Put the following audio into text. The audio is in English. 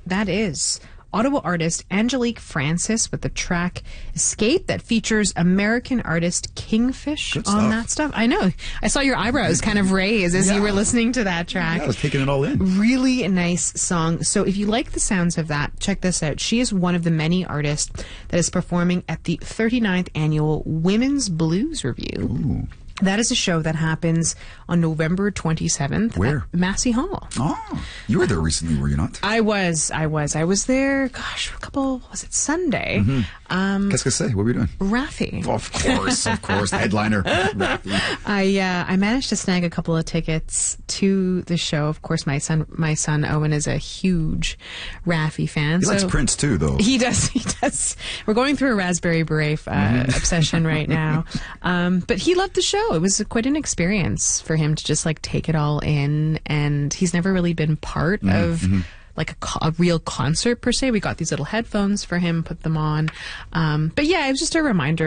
That is Ottawa artist Angelique Francis with the track Escape that features American artist Kingfish on that stuff. I know. I saw your eyebrows kind of raise as you were listening to that track. Yeah, I was taking it all in. Really nice song. So if you like the sounds of that, check this out. She is one of the many artists that is performing at the 39th Annual Women's Blues Review. Ooh. That is a show that happens on November 27th Where? at Massey Hall. Oh, you were there recently, were you not? I was there, was it Sunday? Qu'est-ce que c'est? What were you doing? Raffi. Of course, the headliner. Raffi. I managed to snag a couple of tickets to the show. Of course, my son Owen is a huge Raffi fan. He likes Prince too, though. He does. We're going through a Raspberry Beret obsession right now. But he loved the show. It was quite an experience for him to just like take it all in, and he's never really been part of like a real concert per se. We got these little headphones for him, put them on. But yeah, it was just a reminder